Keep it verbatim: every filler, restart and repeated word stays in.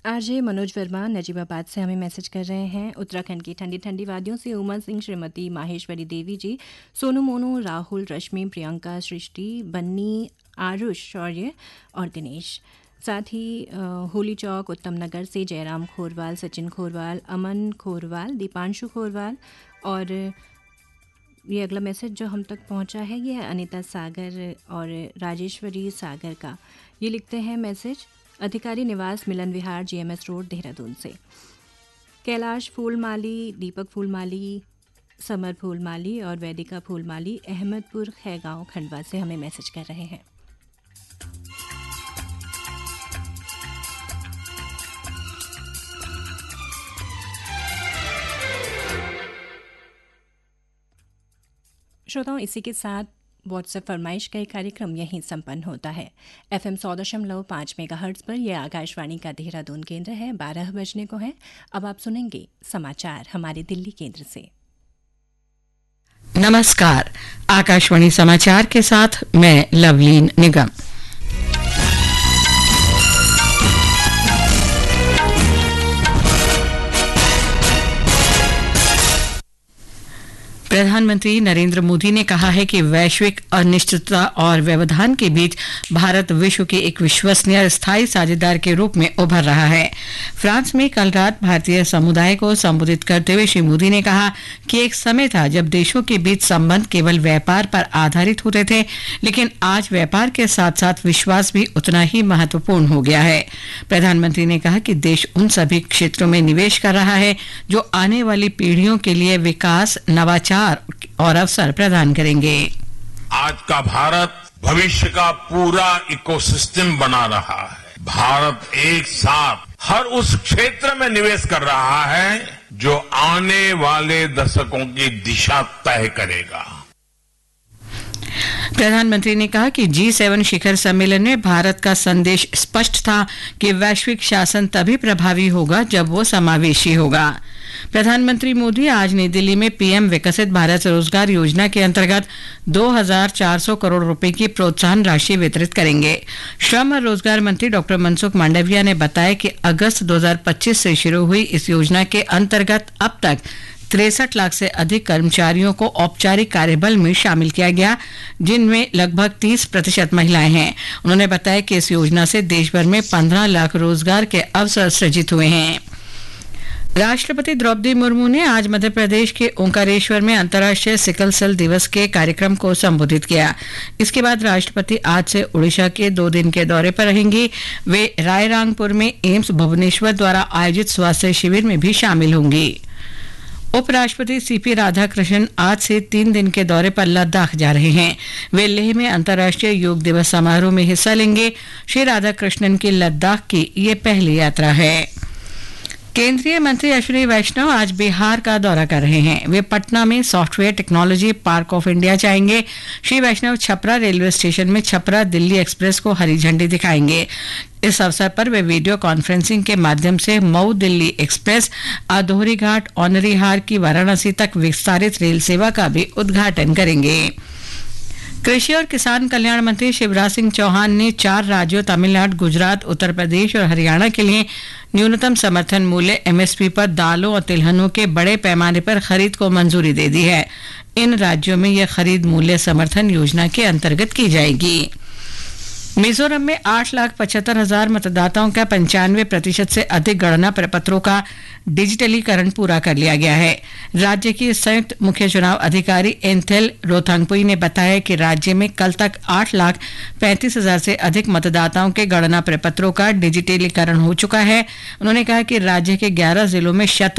RJ Manoj Verma Najibabad से हमें message कर रहे हैं। उत्तराखंड की ठंडी ठंडी वादियों से उमा सिंह, श्रीमती माहेश्वरी देवी जी, सोनू, मोनू, राहुल, रश्मि, प्रियंका, सृष्टि, बन्नी, आरुष, शौर्य और दिनेश। साथ ही अ, होली चौक उत्तम नगर से जयराम खोरवाल, सचिन खोरवाल, अमन खोरवाल, दीपांशु खोरवाल और ये अगला मैसेज जो हम तक पहुंचा है ये है अनीता सागर और राजेश्वरी सागर का। ये लिखते हैं मैसेज अधिकारी निवास मिलन विहार, जीएमएस रोड, देहरादून से। कैलाश फूलमाली, दीपक फूलमाली, समर फूलमाली और वैदिका फूलमाली अहमदपुर खैगांव खंडवा से हमें मैसेज कर रहे हैं। श्रोताओं, इसी के साथ व्हाट्सएप फरमाइश का एक कार्यक्रम यहीं संपन्न होता है। एफएम सौ दशमलव पाँच मेगाहर्ट्ज पर यह आकाशवाणी का देहरादून केंद्र है। बारह बजने को है। अब आप सुनेंगे समाचार हमारे दिल्ली केंद्र से। नमस्कार, आकाशवाणी समाचार के साथ मैं लवलीन निगम। प्रधानमंत्री नरेंद्र मोदी ने कहा है कि वैश्विक अनिश्चितता और व्यवधान के बीच भारत विश्व के एक विश्वसनीय स्थायी साझेदार के रूप में उभर रहा है। फ्रांस में कल रात भारतीय समुदाय को संबोधित करते हुए श्री मोदी ने कहा कि एक समय था जब देशों के बीच संबंध केवल व्यापार पर आधारित होते थे, लेकिन आज व्यापार के साथ साथ विश्वास भी उतना ही महत्वपूर्ण हो गया है। प्रधानमंत्री ने कहा कि देश उन सभी क्षेत्रों में निवेश कर रहा है जो आने वाली पीढ़ियों के लिए विकास, नवाचार और अवसर प्रदान करेंगे। आज का भारत भविष्य का पूरा इकोसिस्टम बना रहा है। भारत एक साथ हर उस क्षेत्र में निवेश कर रहा है जो आने वाले दशकों की दिशा तय करेगा। प्रधानमंत्री ने कहा कि जी सेवन शिखर सम्मेलन में भारत का संदेश स्पष्ट था कि वैश्विक शासन तभी प्रभावी होगा जब वो समावेशी होगा। प्रधानमंत्री मोदी आज नई दिल्ली में पीएम विकसित भारत रोजगार योजना के अंतर्गत दो हज़ार चार सौ करोड़ रुपए की प्रोत्साहन राशि वितरित करेंगे। श्रम और रोजगार मंत्री डॉक्टर मनसुख मांडविया ने बताया कि अगस्त दो हज़ार पच्चीस से शुरू हुई इस योजना के अंतर्गत अब तक तिरसठ लाख से अधिक कर्मचारियों को औपचारिक कार्यबल में शामिल किया गया, जिनमें लगभग तीस प्रतिशत महिलाएं हैं। उन्होंने बताया कि इस योजना से देश भर में पंद्रह लाख रोजगार के अवसर सृजित हुए हैं। राष्ट्रपति द्रौपदी मुर्मू ने आज मध्य प्रदेश के ओंकारेश्वर में अंतर्राष्ट्रीय सिकल सेल दिवस के कार्यक्रम को संबोधित किया। इसके बाद राष्ट्रपति आज से ओडिशा के दो दिन के दौरे पर रहेंगी। वे रायरंगपुर में एम्स भुवनेश्वर द्वारा आयोजित स्वास्थ्य शिविर में भी शामिल होंगी। उपराष्ट्रपति सीपी राधाकृष्णन आज से तीन दिन के दौरे पर लद्दाख जा रहे हैं। वे लेह में अंतर्राष्ट्रीय योग दिवस समारोह में हिस्सा लेंगे। श्री राधाकृष्णन की लद्दाख की ये पहली यात्रा है। केंद्रीय मंत्री अश्विनी वैष्णव आज बिहार का दौरा कर रहे हैं। वे पटना में software technology park of India जाएंगे। श्री वैष्णव छपरा रेलवे स्टेशन में छपरा दिल्ली एक्सप्रेस को हरी झंडी दिखाएंगे। इस अवसर पर वे वीडियो कॉन्फ्रेंसिंग के माध्यम से मऊ दिल्ली एक्सप्रेस, अधोरी घाट, औनरीहार की वाराणसी तक विस्तारित रेल सेवा का भी उद्घाटन करेंगे। कृषि और किसान कल्याण मंत्री शिवराज सिंह चौहान ने चार राज्यों तमिलनाडु, गुजरात, उत्तर प्रदेश और हरियाणा के लिए न्यूनतम समर्थन मूल्य एमएसपी पर दालों और तिलहनों के बड़े पैमाने पर खरीद को मंजूरी दे दी है। इन राज्यों में यह खरीद मूल्य समर्थन योजना के अंतर्गत की जाएगी। मिजोरम में आठ लाख पचहत्तर हजार मतदाताओं का पंचानवे प्रतिशत से अधिक गणना प्रपत्रों का डिजिटलीकरण पूरा कर लिया गया है। राज्य की संयुक्त मुख्य चुनाव अधिकारी एंथेल रोथांगपुई ने बताया कि राज्य में कल तक आठ लाख पैंतीस हजार से अधिक मतदाताओं के गणना प्रपत्रों का डिजिटलीकरण हो चुका है। उन्होंने कहा कि राज्य के ग्यारह जिलों में शत